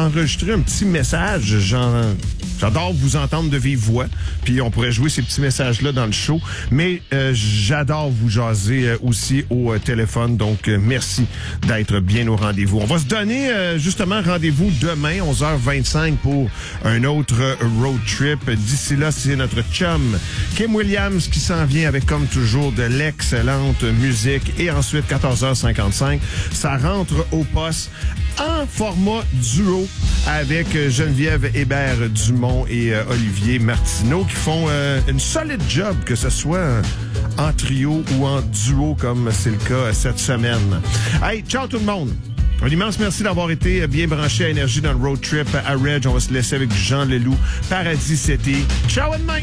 enregistrer un petit message, j'adore vous entendre de vive voix, puis on pourrait jouer ces petits messages-là dans le show, mais j'adore vous jaser aussi au téléphone, donc merci d'être bien au rendez-vous. On va se donner justement rendez-vous demain, 11h25 pour un autre road trip. D'ici là, c'est notre chum Kim Williams qui s'en vient avec, comme toujours, de l'excellente musique. Et ensuite, 14h55, ça rentre au poste en format duo avec Geneviève Hébert-Dumont et Olivier Martineau qui font une solide job, que ce soit en trio ou en duo comme c'est le cas cette semaine. Hey, ciao tout le monde! Un immense merci d'avoir été bien branché à Énergie dans le road trip à Reg. On va se laisser avec Jean Leloup. Paradis, c'était. Ciao à demain!